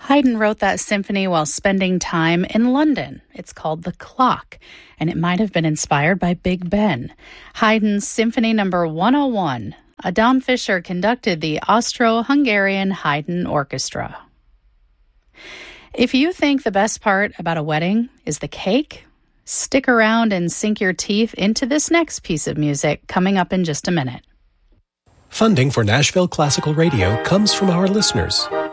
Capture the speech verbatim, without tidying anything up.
Haydn wrote that symphony while spending time in London. It's called The Clock, and it might have been inspired by Big Ben. Haydn's Symphony Number one oh one. Adam Fischer conducted the Austro-Hungarian Haydn Orchestra. If you think the best part about a wedding is the cake, stick around and sink your teeth into this next piece of music coming up in just a minute. Funding for Nashville Classical Radio comes from our listeners.